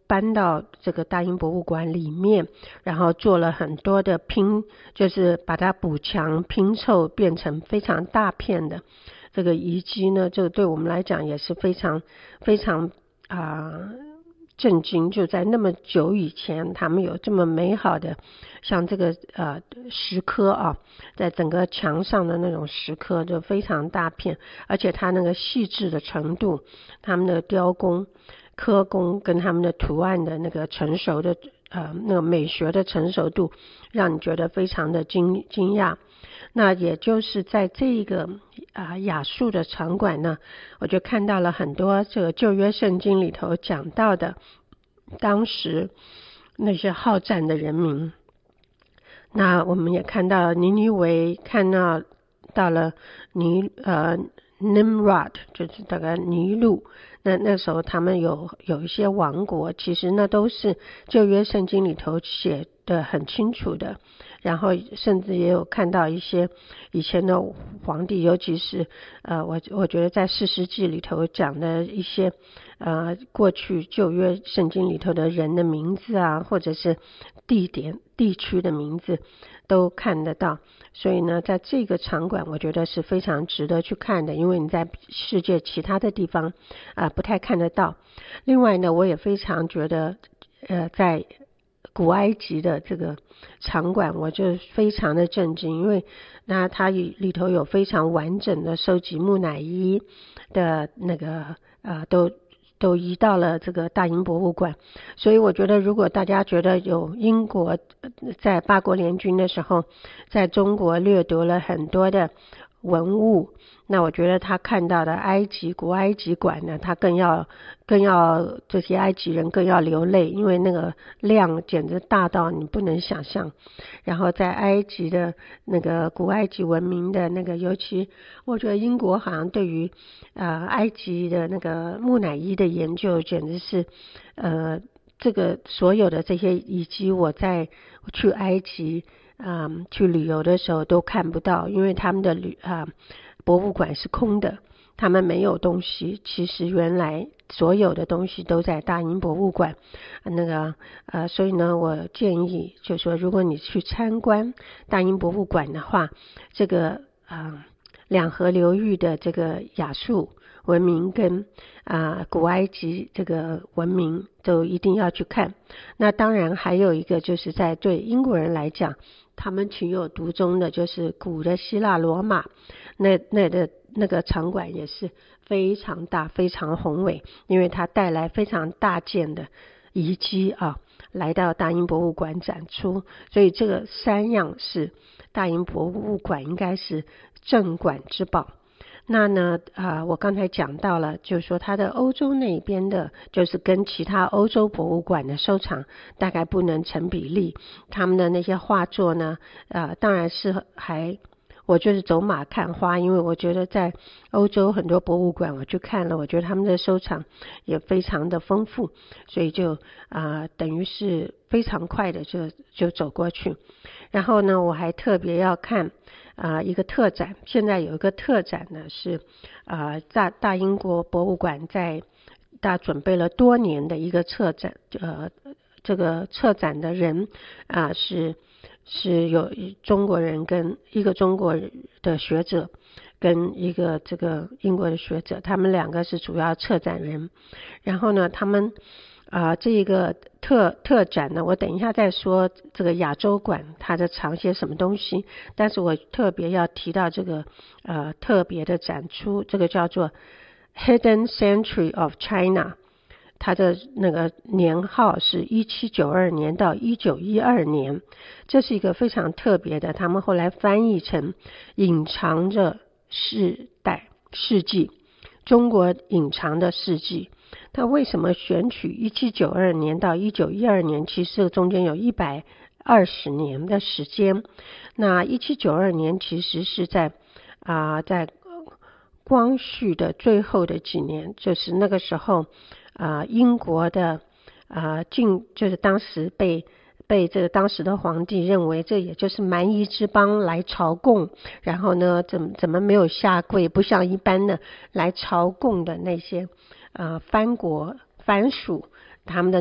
搬到这个大英博物馆里面，然后做了很多的就是把它补强拼凑变成非常大片的这个遗迹呢，这个对我们来讲也是非常非常震惊，就在那么久以前他们有这么美好的像这个石刻在整个墙上的那种石刻就非常大片，而且它那个细致的程度，他们的雕工刻工跟他们的图案的那个成熟的那个美学的成熟度，让你觉得非常的惊讶。那也就是在这个亚述的场馆呢，我就看到了很多这个旧约圣经里头讲到的当时那些好战的人民。那我们也看到尼尼微，看到了Nimrod， 就是大概尼禄，那时候他们有一些王国，其实那都是旧约圣经里头写的很清楚的。然后甚至也有看到一些以前的皇帝，尤其是我觉得在士师记里头讲的一些过去旧约圣经里头的人的名字或者是地区的名字都看得到。所以呢，在这个场馆我觉得是非常值得去看的，因为你在世界其他的地方不太看得到。另外呢，我也非常觉得在古埃及的这个场馆我就非常的震惊，因为它里头有非常完整的收集木乃伊的那个都移到了这个大英博物馆。所以我觉得如果大家觉得有英国在八国联军的时候在中国掠夺了很多的文物，那我觉得他看到的古埃及馆呢，他更要这些埃及人更要流泪，因为那个量简直大到你不能想象。然后在埃及的那个古埃及文明的那个，尤其我觉得英国好像对于埃及的那个木乃伊的研究简直是这个所有的这些遗迹我在去埃及去旅游的时候都看不到，因为他们的博物馆是空的，他们没有东西。其实原来所有的东西都在大英博物馆所以呢，我建议就是说，如果你去参观大英博物馆的话，这个两河流域的这个亚述文明跟古埃及这个文明都一定要去看。那当然还有一个就是在对英国人来讲，他们情有独钟的就是古的希腊罗马，那个场馆也是非常大非常宏伟，因为它带来非常大件的遗迹来到大英博物馆展出。所以这个三样是大英博物馆应该是镇馆之宝。那呢我刚才讲到了，就是说它的欧洲那边的就是跟其他欧洲博物馆的收藏大概不能成比例。他们的那些画作呢当然是我就是走马看花，因为我觉得在欧洲很多博物馆我去看了，我觉得他们的收藏也非常的丰富，所以就等于是非常快的就走过去。然后呢，我还特别要看一个特展，现在有一个特展呢是大英国博物馆准备了多年的一个策展，这个策展的人是有中国人跟一个中国的学者跟一个这个英国的学者，他们两个是主要策展人。然后呢，他们这一个特展呢，我等一下再说这个亚洲馆它的藏些什么东西，但是我特别要提到这个特别的展出，这个叫做 Hidden Century of China， 它的那个年号是1792年到1912年，这是一个非常特别的，他们后来翻译成隐藏着世纪，中国隐藏的世纪。他为什么选取1792年到1912年？其实中间有120年的时间。那1792年其实是在光绪的最后的几年，就是那个时候英国的就是当时被这个当时的皇帝认为这也就是蛮夷之邦来朝贡，然后呢怎么没有下跪，不像一般的来朝贡的那些藩属他们的